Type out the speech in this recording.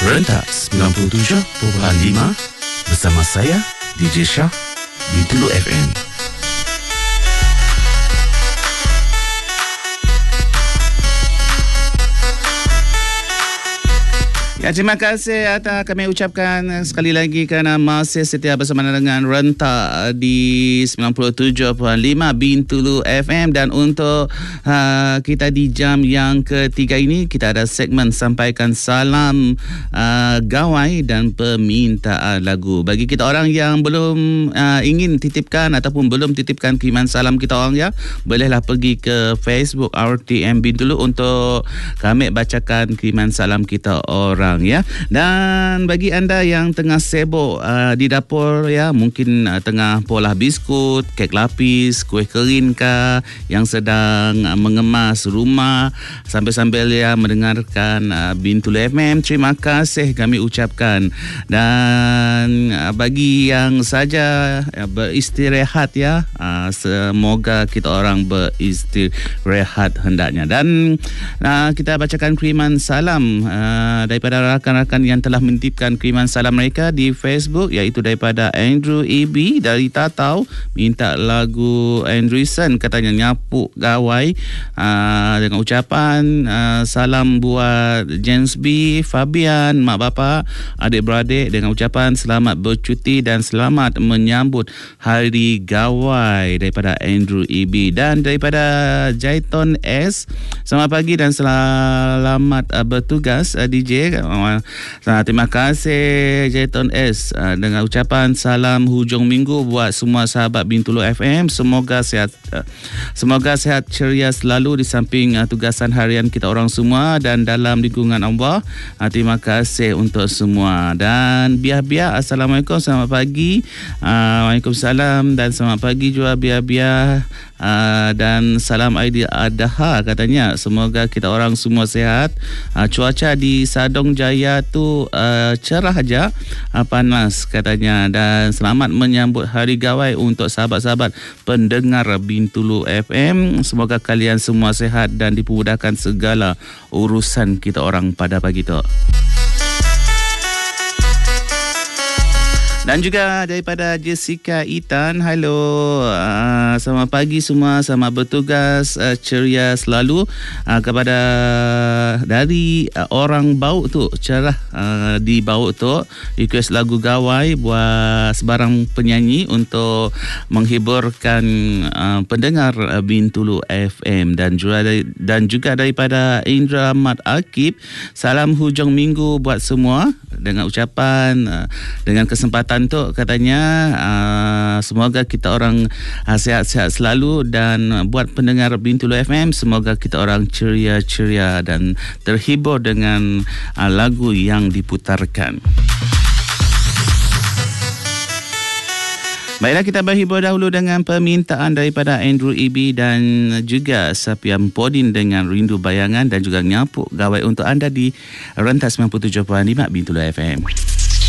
Rentas 97.5 bersama saya DJ Shah di Tulu FM. Ya, terima kasih kami ucapkan sekali lagi kerana masih setia bersama dengan Rentak di 97.5 Bintulu FM. Dan untuk kita di jam yang ketiga ini, kita ada segmen sampaikan salam gawai dan permintaan lagu. Bagi kita orang yang belum ingin titipkan ataupun belum titipkan kiriman salam kita orang, ya, bolehlah pergi ke Facebook RTM Bintulu untuk kami bacakan kiriman salam kita orang, ya. Dan bagi anda yang tengah sibuk di dapur, ya, mungkin tengah polah biskut, kek lapis, kuih kering ke, yang sedang mengemas rumah sambil-sambil ya mendengarkan Bintulu FM, terima kasih kami ucapkan. Dan bagi yang saja beristirahat, ya, semoga kita orang beristirahat hendaknya. Dan kita bacakan kiriman salam daripada rakan-rakan yang telah mentipkan kiriman salam mereka di Facebook, iaitu daripada Andrew EB dari Tatau, minta lagu Andrewson, katanya Nyapu Gawai, dengan ucapan salam buat James B, Fabian, mak bapak, adik-beradik, dengan ucapan selamat bercuti dan selamat menyambut Hari Gawai daripada Andrew EB. Dan daripada Jaiton S, selamat pagi dan selamat bertugas DJ. Terima kasih Jaiton S, dengan ucapan salam hujung minggu buat semua sahabat Bintulu FM. Semoga sehat ceria selalu di samping tugasan harian kita orang semua dan dalam lingkungan Allah. Terima kasih untuk semua. Dan biar-biar, Assalamualaikum, selamat pagi. Waalaikumsalam dan selamat pagi juga biar-biar. Dan salam Aidil Adha, katanya semoga kita orang semua sihat. Cuaca di Sadong Jaya tu cerah aja, panas katanya. Dan selamat menyambut Hari Gawai untuk sahabat-sahabat pendengar Bintulu FM. Semoga kalian semua sihat dan dipermudahkan segala urusan kita orang pada pagi tu. Dan juga daripada Jessica Itan, hello, selamat pagi semua, selamat bertugas, ceria selalu. Kepada dari orang Bauk tu, cerah di Bauk tu, request lagu Gawai buat sebarang penyanyi untuk menghiburkan pendengar Bintulu FM. Dan juga daripada Indra Mat Akib, salam hujung minggu buat semua, dengan ucapan dengan kesempatan tu, katanya semoga kita orang sihat-sihat selalu. Dan buat pendengar Bintulu FM, semoga kita orang ceria-ceria dan terhibur dengan lagu yang diputarkan. Baiklah, kita berhibur dahulu dengan permintaan daripada Andrew EB dan juga Sapiam Podin dengan Rindu Bayangan, dan juga Nyapu Gawai untuk anda di Rentas 97.5 Bintulu FM.